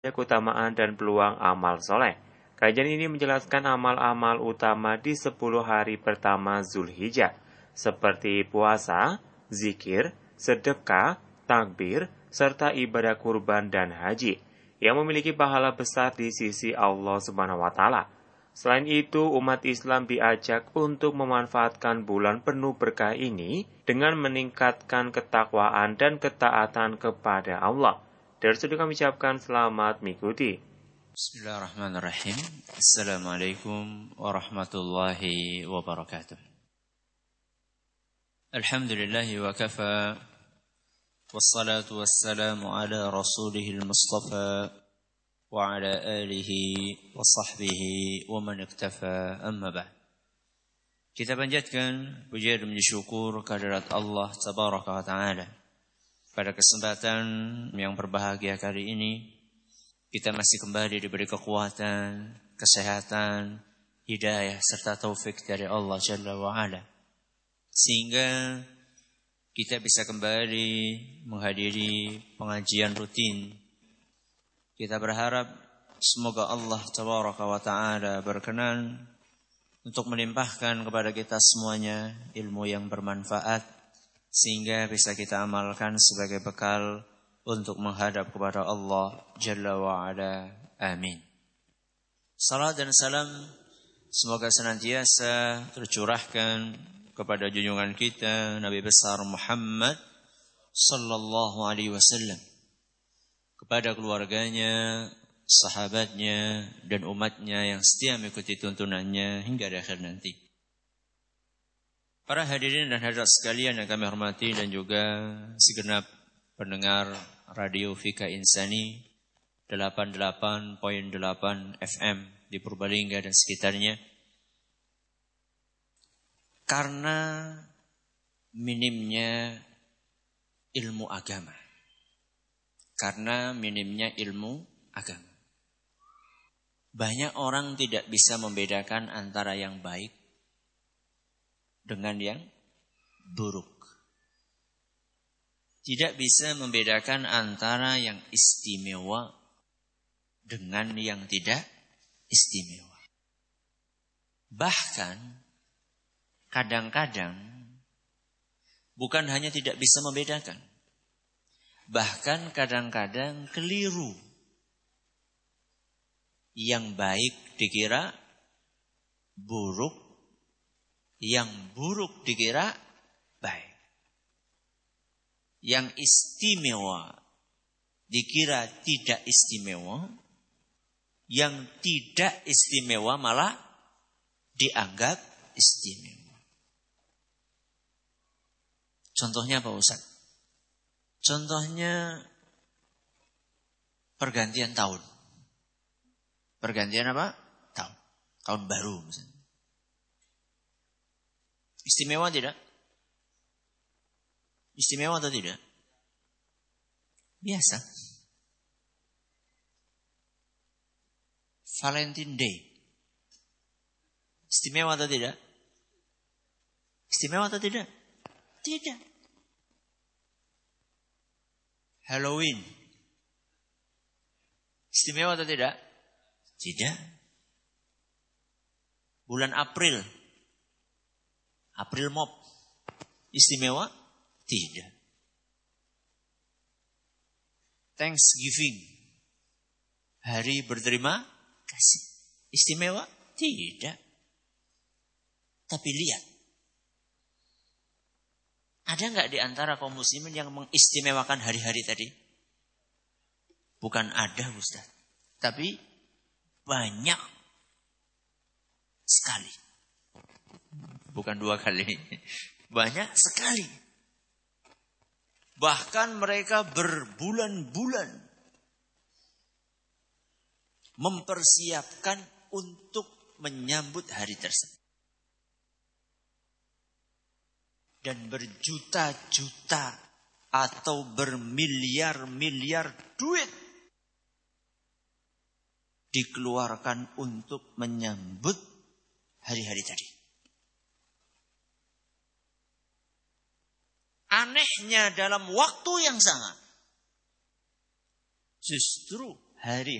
keutamaan dan peluang amal soleh. Kajian ini menjelaskan amal-amal utama di 10 hari pertama Zulhijjah, seperti puasa, zikir, sedekah, takbir, serta ibadah kurban dan haji, yang memiliki pahala besar di sisi Allah Subhanahu wa Ta'ala. Selain itu, umat Islam diajak untuk memanfaatkan bulan penuh berkah ini dengan meningkatkan ketakwaan dan ketaatan kepada Allah. Dari situ kami ucapkan selamat mengikuti. Bismillahirrahmanirrahim. Assalamualaikum warahmatullahi wabarakatuh. Alhamdulillahi wa kafa, wassalatu wassalamu ala rasulihil mustafa wa ala alihi wa sahbihi wa man iktafa, amma ba'd. Kita panjatkan puja dan puji syukur kehadirat Allah tabaraka wa ta'ala. Pada kesempatan yang berbahagia kali ini, kita masih kembali diberi kekuatan, kesehatan, hidayah, serta taufik dari Allah Jalla wa'ala. Sehingga kita bisa kembali menghadiri pengajian rutin. Kita berharap semoga Allah Tabaraka wa Ta'ala berkenan untuk melimpahkan kepada kita semuanya ilmu yang bermanfaat, sehingga bisa kita amalkan sebagai bekal untuk menghadap kepada Allah Jalla wa'ala. Amin. Salam dan salam semoga senantiasa tercurahkan kepada junjungan kita Nabi besar Muhammad sallallahu alaihi wasallam, kepada keluarganya, sahabatnya, dan umatnya yang setia mengikuti tuntunannya hingga akhir nanti. Para hadirin dan hadirat sekalian yang kami hormati, dan juga segenap pendengar Radio Fika Insani 88.8 FM di Purbalingga dan sekitarnya. Karena minimnya ilmu agama. Banyak orang tidak bisa membedakan antara yang baik dengan yang buruk. Tidak bisa membedakan antara yang istimewa dengan yang tidak istimewa. Bahkan kadang-kadang bukan hanya tidak bisa membedakan, bahkan kadang-kadang keliru. Yang baik dikira buruk, yang buruk dikira baik. Yang istimewa dikira tidak istimewa, yang tidak istimewa malah dianggap istimewa. Contohnya apa Ustaz? Contohnya pergantian tahun. Pergantian apa? Tahun. Tahun baru misalnya. Istimewa tidak? Istimewa atau tidak? Biasa. Valentine Day. Istimewa atau tidak? Istimewa atau tidak? Tidak. Halloween. Istimewa atau tidak? Tidak. Bulan April. April Mop. Istimewa? Tidak. Thanksgiving. Hari berterima kasih. Istimewa? Tidak. Tapi lihat. Ada enggak di antara kaum muslimin yang mengistimewakan hari-hari tadi? Bukan ada Ustaz. Tapi banyak sekali. Bukan 2 kali. Banyak sekali. Bahkan mereka berbulan-bulan mempersiapkan untuk menyambut hari tersebut. Dan berjuta-juta atau bermiliar-miliar duit dikeluarkan untuk menyambut hari-hari tadi. Anehnya dalam waktu yang sama, justru hari